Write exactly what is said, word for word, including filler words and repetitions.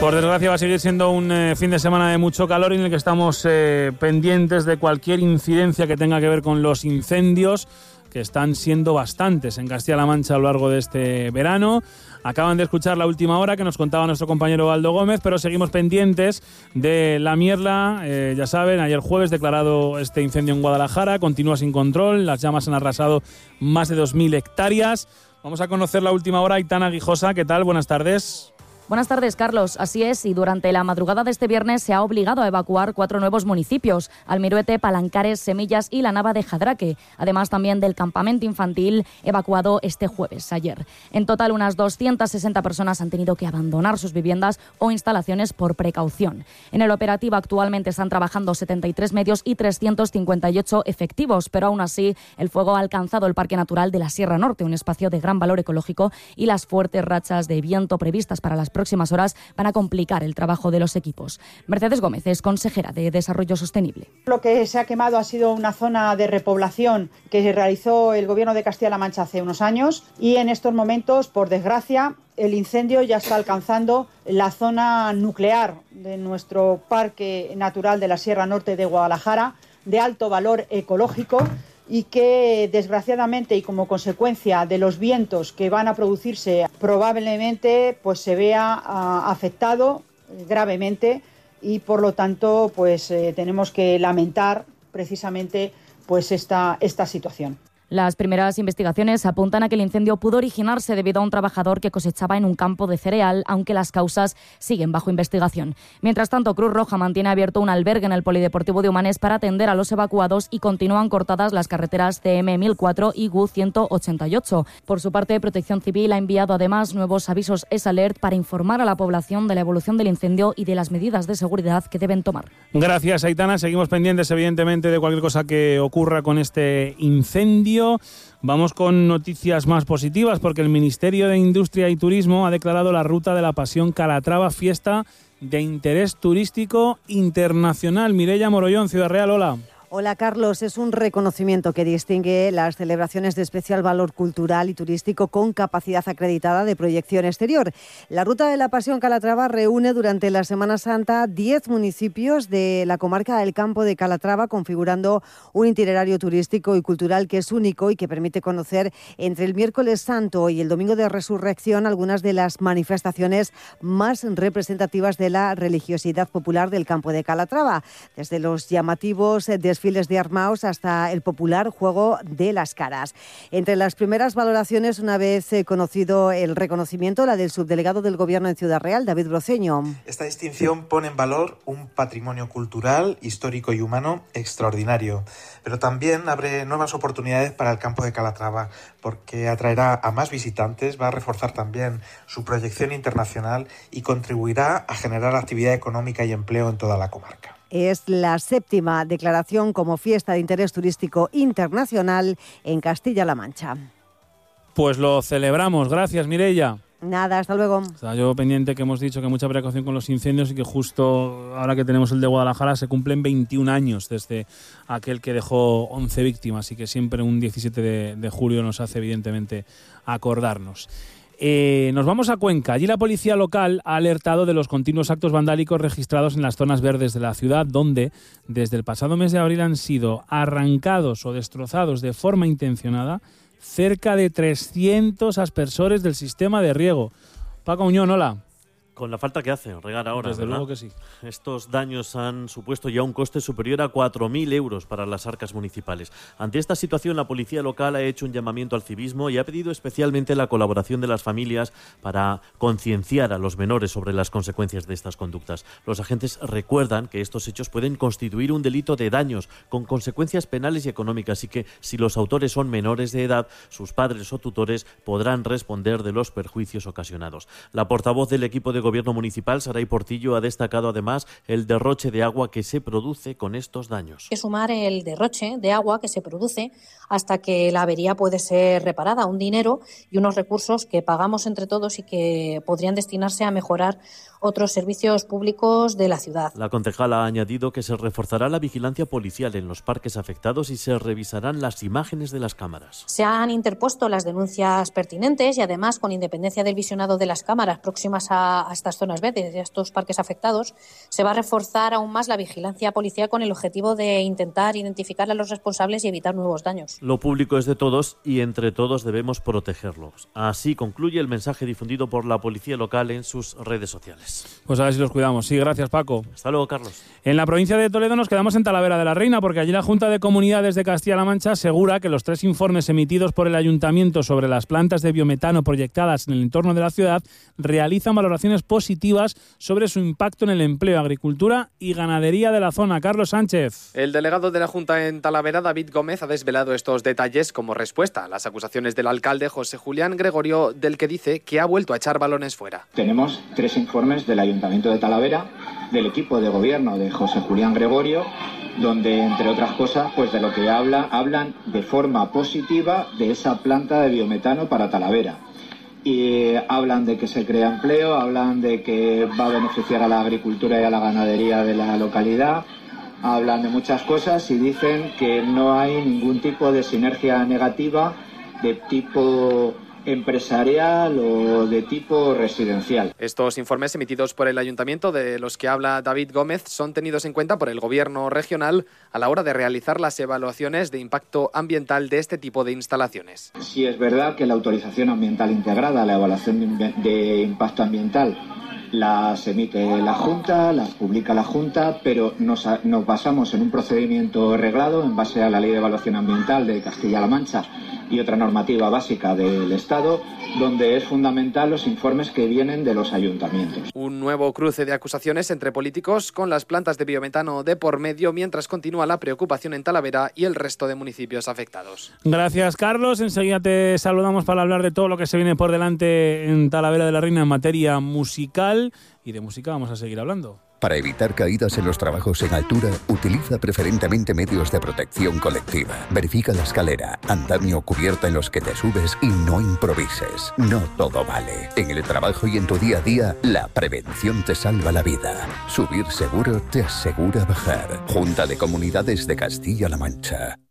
Por desgracia va a seguir siendo un eh, fin de semana de mucho calor en el que estamos eh, pendientes de cualquier incidencia que tenga que ver con los incendios, que están siendo bastantes en Castilla-La Mancha a lo largo de este verano. Acaban de escuchar la última hora que nos contaba nuestro compañero Baldo Gómez, pero seguimos pendientes de la Mierla. Eh, ya saben, ayer jueves declarado este incendio en Guadalajara, continúa sin control, las llamas han arrasado más de dos mil hectáreas. Vamos a conocer la última hora. Aitana Guijosa, ¿qué tal? Buenas tardes. Buenas tardes, Carlos. Así es, y durante la madrugada de este viernes se ha obligado a evacuar cuatro nuevos municipios: Almiruete, Palancares, Semillas y la Nava de Jadraque, además también del campamento infantil evacuado este jueves, ayer. En total, unas doscientas sesenta personas han tenido que abandonar sus viviendas o instalaciones por precaución. En el operativo actualmente están trabajando setenta y tres medios y trescientos cincuenta y ocho efectivos, pero aún así el fuego ha alcanzado el Parque Natural de la Sierra Norte, un espacio de gran valor ecológico, y las fuertes rachas de viento previstas para las próximas horas van a complicar el trabajo de los equipos. Mercedes Gómez es consejera de Desarrollo Sostenible. Lo que se ha quemado ha sido una zona de repoblación que realizó el Gobierno de Castilla-La Mancha hace unos años, y en estos momentos, por desgracia, el incendio ya está alcanzando la zona nuclear de nuestro Parque Natural de la Sierra Norte de Guadalajara, de alto valor ecológico, y que desgraciadamente y como consecuencia de los vientos que van a producirse probablemente pues se vea uh, afectado gravemente, y por lo tanto pues eh, tenemos que lamentar precisamente pues esta, esta situación. Las primeras investigaciones apuntan a que el incendio pudo originarse debido a un trabajador que cosechaba en un campo de cereal, aunque las causas siguen bajo investigación. Mientras tanto, Cruz Roja mantiene abierto un albergue en el Polideportivo de Humanes para atender a los evacuados, y continúan cortadas las carreteras C M mil cuatro y G U ciento ochenta y ocho. Por su parte, Protección Civil ha enviado además nuevos avisos S-Alert para informar a la población de la evolución del incendio y de las medidas de seguridad que deben tomar. Gracias, Aitana. Seguimos pendientes, evidentemente, de cualquier cosa que ocurra con este incendio. Vamos con noticias más positivas, porque el Ministerio de Industria y Turismo ha declarado la Ruta de la Pasión Calatrava fiesta de interés turístico internacional. Mireia Morollón, Ciudad Real, hola. Hola, Carlos. Es un reconocimiento que distingue las celebraciones de especial valor cultural y turístico con capacidad acreditada de proyección exterior. La Ruta de la Pasión Calatrava reúne durante la Semana Santa diez municipios de la comarca del Campo de Calatrava, configurando un itinerario turístico y cultural que es único y que permite conocer entre el miércoles santo y el domingo de resurrección algunas de las manifestaciones más representativas de la religiosidad popular del Campo de Calatrava, desde los llamativos desfiles desfiles de armaos hasta el popular juego de las caras. Entre las primeras valoraciones, una vez eh, conocido el reconocimiento, la del subdelegado del Gobierno en Ciudad Real, David Broceño. Esta distinción pone en valor un patrimonio cultural, histórico y humano extraordinario, pero también abre nuevas oportunidades para el Campo de Calatrava, porque atraerá a más visitantes, va a reforzar también su proyección internacional y contribuirá a generar actividad económica y empleo en toda la comarca. Es la séptima declaración como fiesta de interés turístico internacional en Castilla-La Mancha. Pues lo celebramos. Gracias, Mireia. Nada, hasta luego. O sea, yo pendiente que hemos dicho que mucha precaución con los incendios, y que justo ahora que tenemos el de Guadalajara se cumplen veintiún años desde aquel que dejó once víctimas, y que siempre un diecisiete de, de julio nos hace evidentemente acordarnos. Eh, nos vamos a Cuenca. Allí la policía local ha alertado de los continuos actos vandálicos registrados en las zonas verdes de la ciudad, donde desde el pasado mes de abril han sido arrancados o destrozados de forma intencionada cerca de trescientos aspersores del sistema de riego. Paco Muñón, hola. Con la falta que hace regar ahora, Desde ¿verdad? luego que sí. Estos daños han supuesto ya un coste superior a cuatro mil euros para las arcas municipales. Ante esta situación, la policía local ha hecho un llamamiento al civismo y ha pedido especialmente la colaboración de las familias para concienciar a los menores sobre las consecuencias de estas conductas. Los agentes recuerdan que estos hechos pueden constituir un delito de daños con consecuencias penales y económicas, y que si los autores son menores de edad, sus padres o tutores podrán responder de los perjuicios ocasionados. La portavoz del equipo de Gobierno municipal, Saray Portillo, ha destacado además el derroche de agua que se produce con estos daños. Hay que sumar el derroche de agua que se produce hasta que la avería puede ser reparada, un dinero y unos recursos que pagamos entre todos y que podrían destinarse a mejorar otros servicios públicos de la ciudad. La concejala ha añadido que se reforzará la vigilancia policial en los parques afectados y se revisarán las imágenes de las cámaras. Se han interpuesto las denuncias pertinentes y además, con independencia del visionado de las cámaras próximas a, a estas zonas verdes y a estos parques afectados, se va a reforzar aún más la vigilancia policial con el objetivo de intentar identificar a los responsables y evitar nuevos daños. Lo público es de todos y entre todos debemos protegerlos. Así concluye el mensaje difundido por la policía local en sus redes sociales. Pues a ver si los cuidamos. Sí, gracias, Paco. Hasta luego, Carlos. En la provincia de Toledo nos quedamos en Talavera de la Reina, porque allí la Junta de Comunidades de Castilla-La Mancha asegura que los tres informes emitidos por el Ayuntamiento sobre las plantas de biometano proyectadas en el entorno de la ciudad realizan valoraciones positivas sobre su impacto en el empleo, agricultura y ganadería de la zona. Carlos Sánchez. El delegado de la Junta en Talavera, David Gómez, ha desvelado estos detalles como respuesta a las acusaciones del alcalde José Julián Gregorio, del que dice que ha vuelto a echar balones fuera. Tenemos tres informes del Ayuntamiento de Talavera, del equipo de gobierno de José Julián Gregorio, donde, entre otras cosas, pues de lo que habla, hablan de forma positiva de esa planta de biometano para Talavera. Y hablan de que se crea empleo, hablan de que va a beneficiar a la agricultura y a la ganadería de la localidad, hablan de muchas cosas y dicen que no hay ningún tipo de sinergia negativa de tipo empresarial o de tipo residencial. Estos informes emitidos por el Ayuntamiento, de los que habla David Gómez, son tenidos en cuenta por el Gobierno regional a la hora de realizar las evaluaciones de impacto ambiental de este tipo de instalaciones. Sí, es verdad que la autorización ambiental integrada, la evaluación de impacto ambiental, las emite la Junta, las publica la Junta, pero nos, nos basamos en un procedimiento reglado en base a la Ley de Evaluación Ambiental de Castilla-La Mancha y otra normativa básica del Estado, donde es fundamental los informes que vienen de los ayuntamientos. Un nuevo cruce de acusaciones entre políticos con las plantas de biometano de por medio, mientras continúa la preocupación en Talavera y el resto de municipios afectados. Gracias, Carlos. Enseguida te saludamos para hablar de todo lo que se viene por delante en Talavera de la Reina en materia musical. Y de música vamos a seguir hablando. Para evitar caídas en los trabajos en altura, utiliza preferentemente medios de protección colectiva. Verifica la escalera, andamio o cubierta en los que te subes y no improvises. No todo vale. En el trabajo y en tu día a día, la prevención te salva la vida. Subir seguro te asegura bajar. Junta de Comunidades de Castilla-La Mancha.